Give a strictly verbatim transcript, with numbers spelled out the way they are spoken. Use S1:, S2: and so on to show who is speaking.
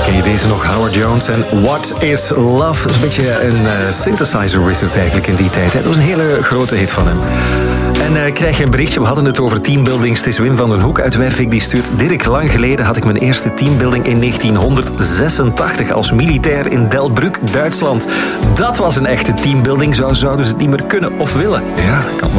S1: Ken je deze nog? Howard Jones en What is Love? Dat is een beetje een uh, synthesizer wizard eigenlijk in die tijd. Hè? Dat was een hele grote hit van hem. En uh, krijg je een berichtje, we hadden het over teambuildings. Het is Wim van den Hoek uit Wervik die stuurt. Dirk, lang geleden had ik mijn eerste teambuilding in negentienhonderdzesentachtig als militair in Delbrück, Duitsland. Dat was een echte teambuilding, zo zouden ze het niet meer kunnen of willen.
S2: Ja, kan